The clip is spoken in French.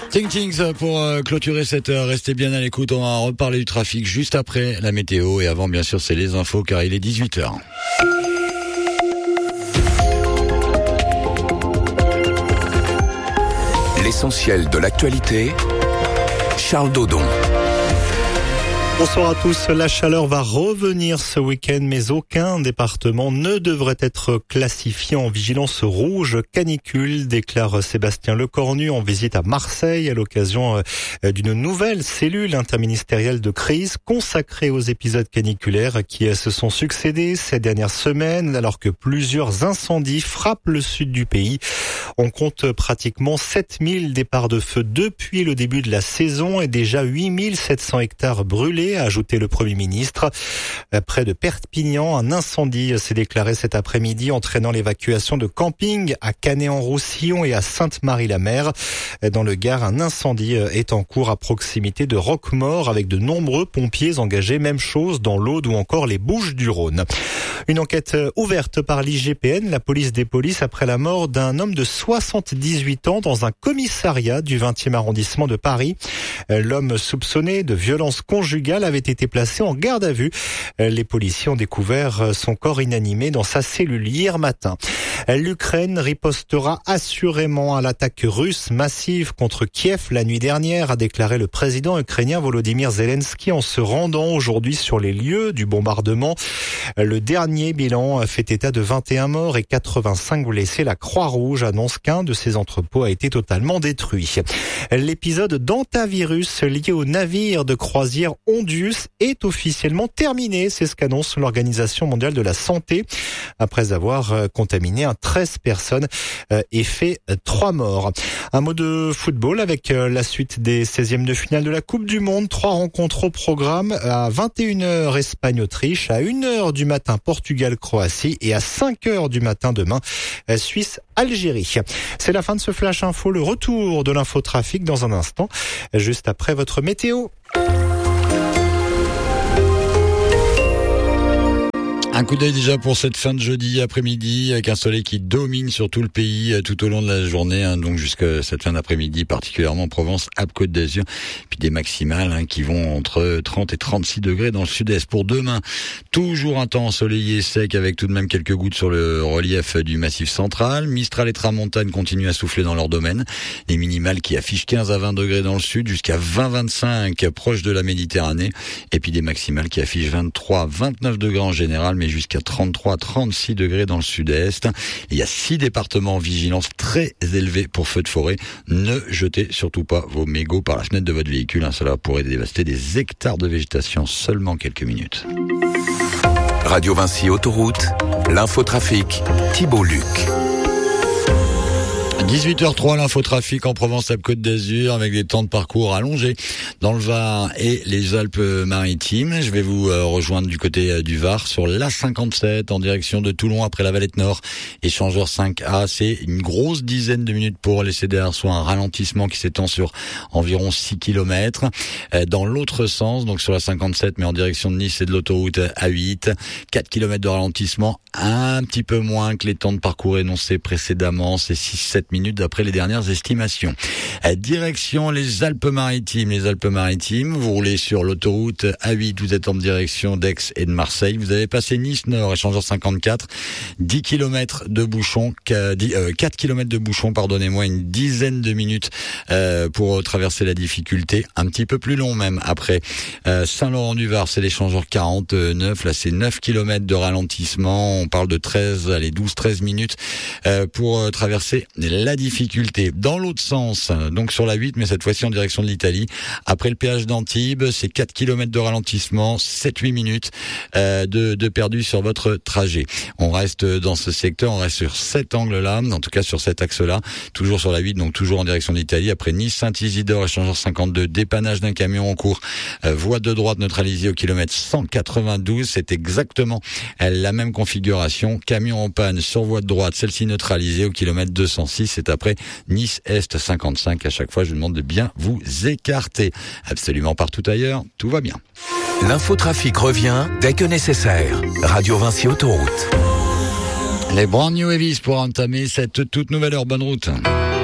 Things pour clôturer cette heure. Restez bien à l'écoute, on va reparler du trafic juste après la météo et avant bien sûr c'est les infos car il est 18h. L'essentiel de l'actualité, Charles Dodon. Bonsoir à tous. La chaleur va revenir ce week-end, mais aucun département ne devrait être classifié en vigilance rouge canicule, déclare Sébastien Lecornu en visite à Marseille à l'occasion d'une nouvelle cellule interministérielle de crise consacrée aux épisodes caniculaires qui se sont succédés ces dernières semaines alors que plusieurs incendies frappent le sud du pays. On compte pratiquement 7000 départs de feu depuis le début de la saison et déjà 8700 hectares brûlés, a ajouté le Premier ministre. Près de Perpignan, un incendie s'est déclaré cet après-midi, entraînant l'évacuation de campings à Canet-en-Roussillon et à Sainte-Marie-la-Mer. Dans le Gard, un incendie est en cours à proximité de Roquemaure avec de nombreux pompiers engagés. Même chose dans l'Aude ou encore les Bouches-du-Rhône. Une enquête ouverte par l'IGPN, la police des polices, après la mort d'un homme de 78 ans dans un commissariat du 20e arrondissement de Paris. L'homme soupçonné de violence conjugale avait été placé en garde à vue. Les policiers ont découvert son corps inanimé dans sa cellule hier matin. L'Ukraine ripostera assurément à l'attaque russe massive contre Kiev la nuit dernière, a déclaré le président ukrainien Volodymyr Zelensky en se rendant aujourd'hui sur les lieux du bombardement. Le dernier bilan fait état de 21 morts et 85 blessés. La Croix-Rouge annonce qu'un de ses entrepôts a été totalement détruit. L'épisode d'antivirus lié au navire de croisière Hondius est officiellement terminé. C'est ce qu'annonce l'Organisation mondiale de la santé après avoir contaminé 13 personnes et fait 3 morts. Un mot de football avec la suite des 16e de finale de la Coupe du Monde. 3 rencontres au programme. À 21h Espagne-Autriche, à 1h du matin Portugal-Croatie et à 5h du matin demain Suisse-Algérie. C'est la fin de ce Flash Info. Le retour de l'infotrafic dans un instant, juste après votre météo. Un coup d'œil déjà pour cette fin de jeudi après-midi avec un soleil qui domine sur tout le pays tout au long de la journée, donc jusqu'à cette fin d'après-midi, particulièrement en Provence-Alpes-Côte d'Azur, puis des maximales qui vont entre 30 et 36 degrés dans le sud-est. Pour demain, toujours un temps ensoleillé et sec avec tout de même quelques gouttes sur le relief du Massif central. Mistral et Tramontane continuent à souffler dans leur domaine. Les minimales qui affichent 15 à 20 degrés dans le sud jusqu'à 20-25 proche de la Méditerranée, et puis des maximales qui affichent 23-29 degrés en général, mais jusqu'à 33-36 degrés dans le sud-est. Il y a 6 départements en vigilance très élevée pour feux de forêt. Ne jetez surtout pas vos mégots par la fenêtre de votre véhicule. Cela pourrait dévaster des hectares de végétation seulement quelques minutes. Radio Vinci Autoroute, l'infotrafic, Thibault Luc. 18h03, l'infotrafic en Provence-Alpes-Côte d'Azur avec des temps de parcours allongés dans le Var et les Alpes-Maritimes. Je vais vous rejoindre du côté du Var sur l'A57 en direction de Toulon après la Valette Nord. Échangeur 5A, c'est une grosse dizaine de minutes pour laisser derrière soi un ralentissement qui s'étend sur environ 6 km. Dans l'autre sens, donc sur la 57 mais en direction de Nice et de l'autoroute A8, 4 km de ralentissement, un petit peu moins que les temps de parcours énoncés précédemment, c'est 6-7 minutes d'après les dernières estimations. Direction les Alpes-Maritimes. Les Alpes-Maritimes, vous roulez sur l'autoroute A8, vous êtes en direction d'Aix et de Marseille. Vous avez passé Nice-Nord, échangeur 54, 10 km de bouchon, 4 km de bouchon, pardonnez-moi, une dizaine de minutes pour traverser la difficulté, un petit peu plus long même. Après Saint-Laurent-du-Var, c'est l'échangeur 49, là c'est 9 km de ralentissement, on parle de 12-13 minutes pour traverser la difficulté. Dans l'autre sens, donc sur la 8, mais cette fois-ci en direction de l'Italie, après le péage d'Antibes, c'est 4 km de ralentissement, 7-8 minutes de perdu sur votre trajet. On reste dans ce secteur, on reste sur cet angle-là, en tout cas sur cet axe-là, toujours sur la 8, donc toujours en direction de l'Italie. Après Nice, Saint-Isidore, échangeur 52, dépannage d'un camion en cours, voie de droite neutralisée au kilomètre 192, c'est exactement la même configuration, camion en panne sur voie de droite, celle-ci neutralisée au kilomètre 206, c'est après Nice-Est 55. À chaque fois, je vous demande de bien vous écarter. Absolument partout ailleurs, tout va bien. L'infotrafic revient dès que nécessaire. Radio Vinci Autoroute. Les Brand New Heavies pour entamer cette toute nouvelle heure. Bonne route.